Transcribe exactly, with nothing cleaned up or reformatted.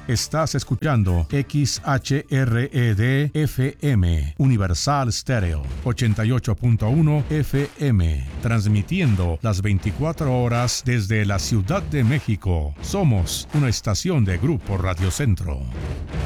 Estás escuchando X H R E D F M, Universal Stereo, ochenta y ocho punto uno F M, transmitiendo las veinticuatro horas desde la Ciudad de México. Somos una estación de Grupo Radio Centro.